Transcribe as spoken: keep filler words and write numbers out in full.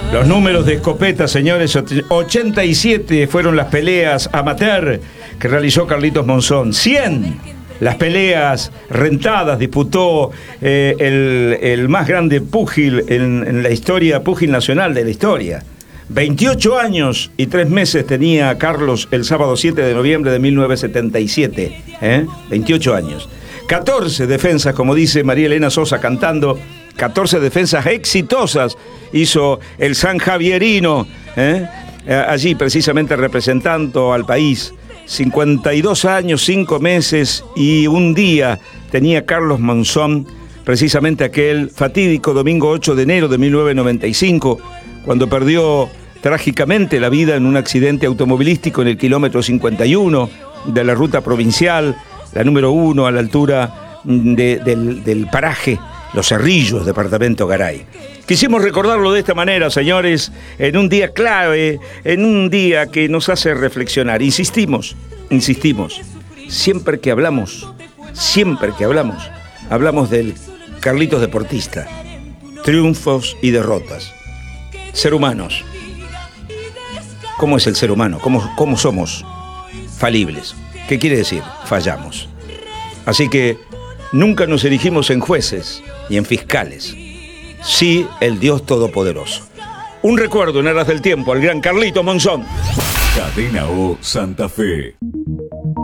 Los números de escopeta, señores, ochenta y siete fueron las peleas amateur que realizó Carlitos Monzón. cien las peleas rentadas, disputó eh, el, el más grande púgil en, en la historia, púgil nacional de la historia. veintiocho años y tres meses tenía Carlos el sábado siete de noviembre de mil novecientos setenta y siete. ¿eh? veintiocho años. catorce defensas, como dice María Elena Sosa cantando, catorce defensas exitosas hizo el San Javierino, ¿eh? allí precisamente representando al país. cincuenta y dos años, cinco meses y un día tenía Carlos Monzón, precisamente aquel fatídico domingo ocho de enero de mil novecientos noventa y cinco, cuando perdió trágicamente la vida en un accidente automovilístico en el kilómetro cincuenta y uno de la ruta provincial, la número uno, a la altura de, del, del paraje Los Cerrillos, departamento Garay. Quisimos recordarlo de esta manera, señores, en un día clave, en un día que nos hace reflexionar. Insistimos, insistimos, siempre que hablamos, siempre que hablamos, hablamos del Carlitos deportista, triunfos y derrotas, ser humanos. ¿Cómo es el ser humano? ¿Cómo, cómo somos? Falibles. ¿Qué quiere decir? Fallamos. Así que nunca nos erigimos en jueces y en fiscales. Sí, el Dios Todopoderoso. Un recuerdo en aras del tiempo al gran Carlitos Monzón. Cadena O Santa Fe.